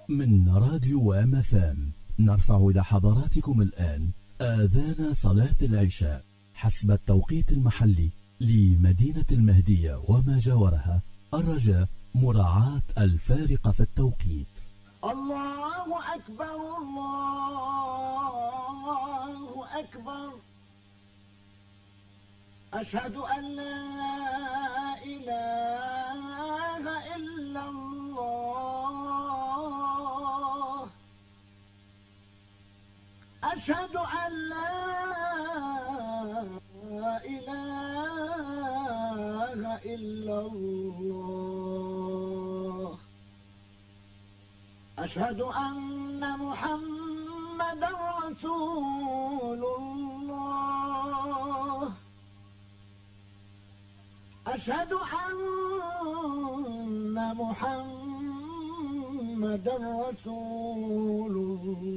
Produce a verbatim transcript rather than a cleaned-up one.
من راديو ام اف ام نرفع إلى حضراتكم الآن آذان صلاة العشاء حسب التوقيت المحلي لمدينة المهدية وما جاورها، الرجاء مراعاة الفارق في التوقيت. الله أكبر الله أكبر، أشهد أن لا إله إلا الله، أشهد أن لا إله إلا الله، أشهد أن محمدا رسول الله، أشهد أن محمدا رسول الله.